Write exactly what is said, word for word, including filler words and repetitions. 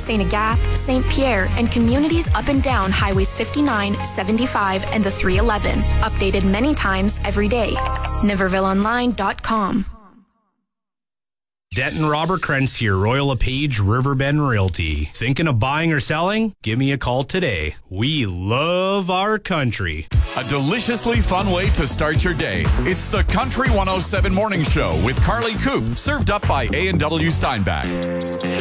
Saint Agathe, Saint Pierre, and communities up and down Highways fifty-nine, seventy-five, and the three eleven. Updated many times every day. Niverville Online dot com. Denton Robert Krentz here, Royal LePage Riverbend Realty. Thinking of buying or selling? Give me a call today. We love our country. A deliciously fun way to start your day. It's the Country one oh seven Morning Show with Carly Coop, served up by A and W Steinbach.